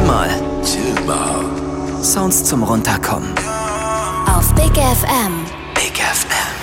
mal. Chill mal. Sounds zum Runterkommen. Auf Big FM. Big FM.